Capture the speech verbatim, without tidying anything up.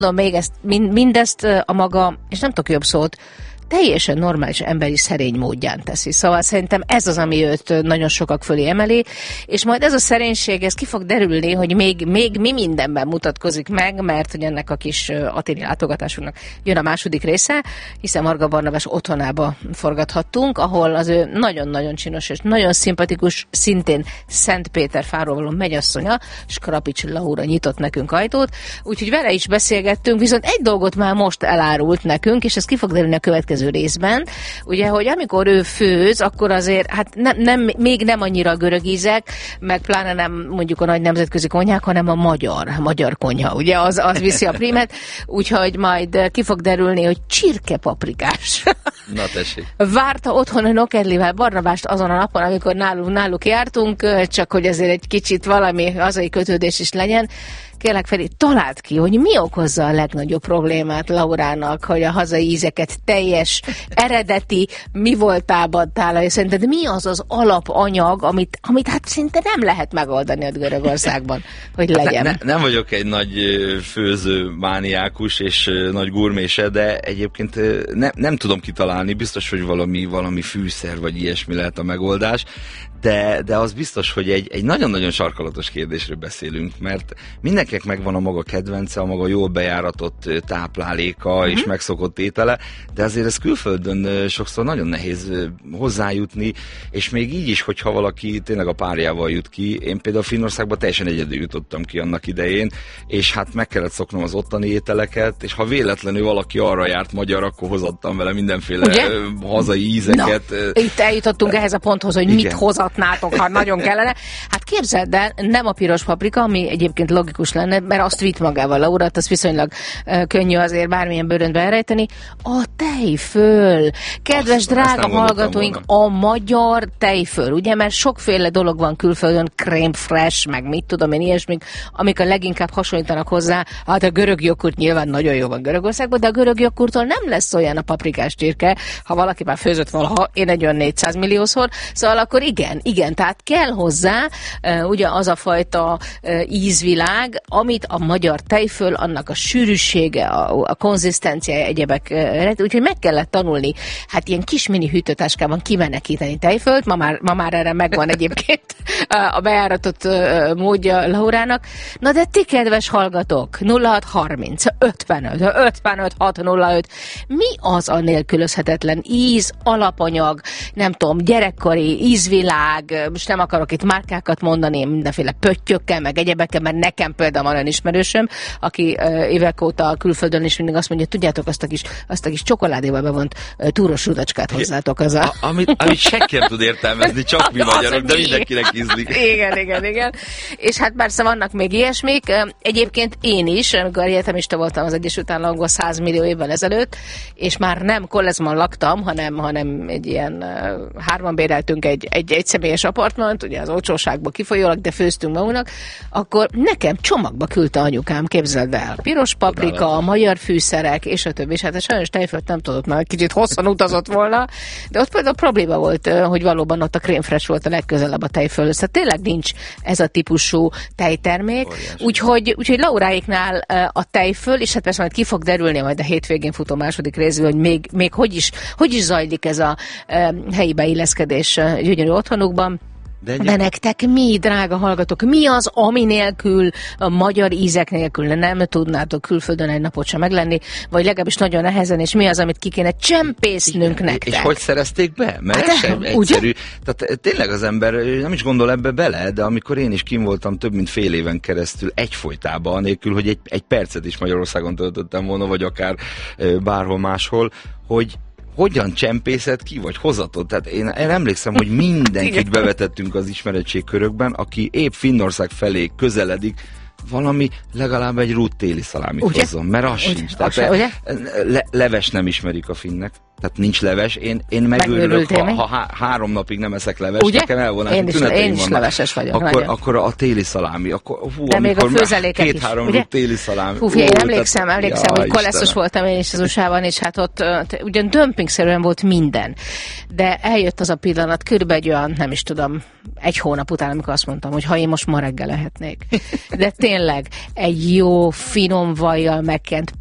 még ezt, mindezt a maga, és nem tudok jobb szót, teljesen normális emberi szerény módján teszi. Szóval szerintem ez az, ami őt nagyon sokak fölé emeli, és majd ez a szerénység, ez ki fog derülni, hogy még, még mi mindenben mutatkozik meg, mert hogy ennek a kis aténi látogatásunknak jön a második része, hiszen Varga Barnabás otthonába forgathattunk, ahol az ő nagyon-nagyon csinos és nagyon szimpatikus, szintén Szentpéterfáról való mennyasszonya, Skrapics Laura nyitott nekünk ajtót, úgyhogy vele is beszélgettünk, viszont egy dolgot már most elárult nekünk, és ez ki fog derülni a következő részben, ugye, hogy amikor ő főz, akkor azért, hát nem, nem, még nem annyira a görög ízek, meg pláne nem mondjuk a nagy nemzetközi konyhák, hanem a magyar, magyar konyha, ugye, az, az viszi a prímet, úgyhogy majd ki fog derülni, hogy csirkepaprikás. Na tessék. Várta otthon a Nokedlivel Barnabást azon a napon, amikor náluk, náluk jártunk, csak hogy azért egy kicsit valami hazai kötődés is legyen. Kérlek Feri, találd ki, hogy mi okozza a legnagyobb problémát Laurának, hogy a hazai ízeket teljes, eredeti, mi voltában tálalja. Szerinted mi az az alapanyag, amit, amit hát szinte nem lehet megoldani a Görögországban, hogy legyen? Ne, ne, nem vagyok egy nagy főző mániákus és nagy gurmése, de egyébként ne, nem tudom kitalálni, biztos, hogy valami, valami fűszer vagy ilyesmi lehet a megoldás. De, de az biztos, hogy egy, egy nagyon-nagyon sarkalatos kérdésről beszélünk, mert mindenkinek megvan a maga kedvence, a maga jól bejáratott tápláléka uh-huh. és megszokott étele, de azért ez külföldön sokszor nagyon nehéz hozzájutni, és még így is, hogyha valaki tényleg a párjával jut ki, én például Finnországban teljesen egyedül jutottam ki annak idején, és hát meg kellett szoknom az ottani ételeket, és ha véletlenül valaki arra járt magyar, akkor hozattam vele mindenféle ugye? hazai ízeket. Na, itt eljutottunk ehhez a ponthoz, hogy igen. mit hozat nátok, ha nagyon kellene. Hát képzeld el, nem a piros paprika, ami egyébként logikus lenne, mert azt vitt magával Laura, az viszonylag uh, könnyű azért bármilyen bőröntbe elrejteni. A tejföl! Kedves azt, drága azt hallgatóink, volna. A magyar tejföl, ugye, mert sokféle dolog van külföldön, crème fresh, meg mit tudom én, ilyesmik, amik a leginkább hasonlítanak hozzá. Hát a görög joghurt nyilván nagyon jó van Görögországban, de a görög joghurttól nem lesz olyan a paprikás csirke, ha valaki már főzött valaha, én egy olyan négyszáz milliószor, szóval akkor igen, igen, tehát kell hozzá uh, ugye az a fajta uh, ízvilág, amit a magyar tejföl, annak a sűrűsége, a, a konzisztenciája, egyebek, uh, úgyhogy meg kellett tanulni, hát ilyen kis mini hűtőtáskában kimenekíteni tejfölt, ma már, ma már erre megvan egyébként uh, a bejáratott uh, módja Laurának. Na de ti kedves hallgatók, nulla hat harminc ötvenöt ötvenöt hat nulla öt, mi az a nélkülözhetetlen íz, alapanyag, nem tudom, gyerekkori ízvilág, most nem akarok itt márkákat mondani, mindenféle pöttyökkel, meg egyebekkel, mert nekem például van olyan ismerősöm, aki uh, évek óta külföldön is mindig azt mondja, tudjátok, azt a kis, azt a kis csokoládéval bevont uh, túros rudacskát hozzátok. Az a... a amit, amit senki nem tud értelmezni, csak mi magyarok, de mindenkinek ízlik. Igen, igen, igen. És hát persze vannak még ilyesmik. Egyébként én is, amikor egyetemista voltam az Egyesült Államokban száz millió évvel ezelőtt, és már nem Koleszban laktam, hanem, hanem egy ilyen uh, hárman béreltünk egy, egy, egy személyes apartmant, ugye az olcsóságból kifolyólag, de főztünk magunknak, akkor nekem csomagba küldte anyukám, képzeld el, piros paprika, a magyar fűszerek, és a többi, és hát a sajnos tejfölt nem tudott, mert kicsit hosszan utazott volna, de ott például probléma volt, hogy valóban ott a crème fresh volt a legközelebb a tejfölhöz. Tehát tényleg nincs ez a típusú tejtermék, úgyhogy, úgyhogy Lauráiknál a tejföl, és hát persze majd ki fog derülni majd a hétvégén futó második részből, hogy még, még hogy, is, hogy is zajlik ez a helyi beilleszkedés gyönyörű otthonukban. De, De nektek mi, drága hallgatók, mi az, ami nélkül, a magyar ízek nélkül nem tudnátok külföldön egy napot sem meglenni, vagy legalábbis nagyon nehezen, és mi az, amit ki kéne csempésznünk igen, nektek? És hogy szerezték be? Mert hát, ez sem egyszerű. Tehát tényleg az ember nem is gondol ebbe bele, de amikor én is kim voltam több mint fél éven keresztül egyfolytában, anélkül, hogy egy, egy percet is Magyarországon töltöttem volna, vagy akár bárhol máshol, hogy hogyan csempészed ki, vagy hozatott? Tehát én, én emlékszem, hogy mindenkit bevetettünk az ismeretségkörökben, aki épp Finnország felé közeledik, valami legalább egy rút téli szalámit hozzon, mert az sincs. Tehát le, leves nem ismerik a finnek. Tehát nincs leves. Én, én megőrülök, ha, ha há, három napig nem eszek leves, ugye? Nekem elvonási én is, tüneteim én is vannak. leveses vagyok. Akkor, akkor a téli szalámi. Akkor, hú, de még a főzelékek is. Két-három rúg téli szalámi. Hú, én emlékszem, tehát, emlékszem, ja, hogy koleszos voltam én is az u es á-ban, és hát ott ugyan dömpingszerűen volt minden. De eljött az a pillanat, körülbelül egy olyan, nem is tudom, egy hónap után, amikor azt mondtam, hogy ha én most ma reggel lehetnék. De tényleg egy jó, finom vajjal megkent